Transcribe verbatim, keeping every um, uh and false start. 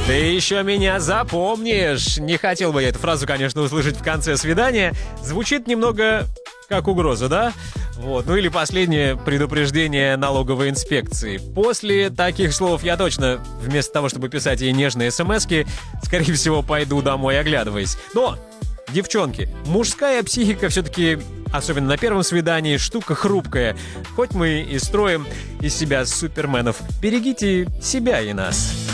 Ты еще меня запомнишь. Не хотел бы я эту фразу, конечно, услышать в конце свидания. Звучит немного как угроза, да? Вот. Ну или последнее предупреждение налоговой инспекции. После таких слов я точно, вместо того, чтобы писать ей нежные смски, скорее всего, пойду домой, оглядываясь. Но, девчонки, мужская психика все-таки, особенно на первом свидании, штука хрупкая. Хоть мы и строим из себя суперменов, берегите себя и нас.